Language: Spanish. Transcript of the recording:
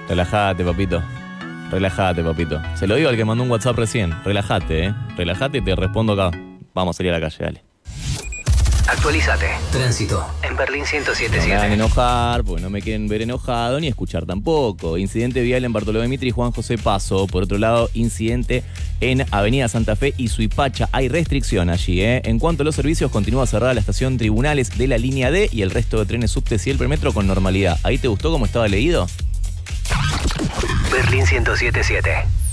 Relájate, papito. Relájate, papito. Se lo digo al que mandó un WhatsApp recién. Relájate, Relájate y te respondo acá. Vamos a salir a la calle, dale. Actualizate. Tránsito en Berlín No me 107.7. hagan enojar, porque no me quieren ver enojado ni escuchar tampoco. Incidente vial en Bartolomé Mitre y Juan José Paso. Por otro lado, incidente en Avenida Santa Fe y Suipacha. Hay restricción allí, En cuanto a los servicios, continúa cerrada la estación Tribunales de la línea D y el resto de trenes subtes y el premetro con normalidad. ¿Ahí te gustó cómo estaba leído? Berlín 107.7.